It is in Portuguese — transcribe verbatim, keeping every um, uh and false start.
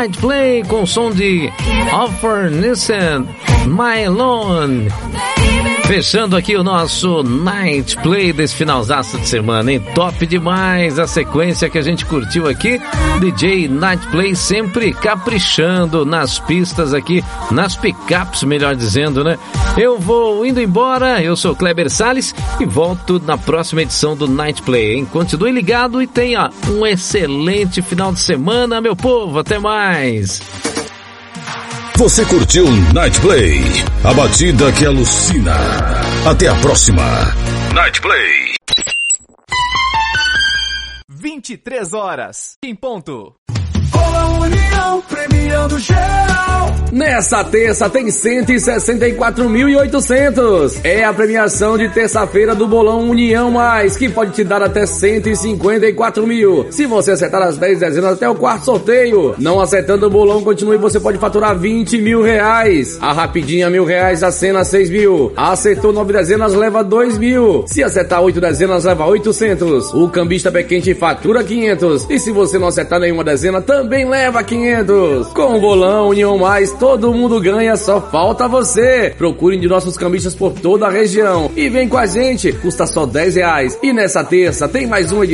Night Play com som de Offer Nissan My Lone. Fechando aqui o nosso Night Play desse finalzaço de semana, hein? Top demais a sequência que a gente curtiu aqui. D J Night Play sempre caprichando nas pistas aqui, nas picapes, melhor dizendo, né? Eu vou indo embora, eu sou Kleber Salles e volto na próxima edição do Night Play, hein? Continue ligado e tenha um excelente final de semana, meu povo. Até mais! Você curtiu Night Play, a batida que alucina. Até a próxima. Night Play. vinte e três horas, em ponto. Bolão União, premiando geral. Nessa terça tem cento e sessenta e quatro mil e oitocentos. É a premiação de terça-feira do Bolão União Mais, que pode te dar até cento e cinquenta e quatro mil. Se você acertar as dez dezenas até o quarto sorteio. Não acertando o bolão, continue, você pode faturar vinte mil reais. A rapidinha, mil reais, a cena, seis mil. Acertou nove dezenas, leva dois mil. Se acertar oito dezenas, leva oitocentos. O cambista pé quente fatura quinhentos. E se você não acertar nenhuma dezena, também leva quinhentos. Com o Bolão União Mais, todo mundo ganha, só falta você. Procure de nossos cambistas por toda a região e vem com a gente, custa só dez reais. E nessa terça tem mais uma edição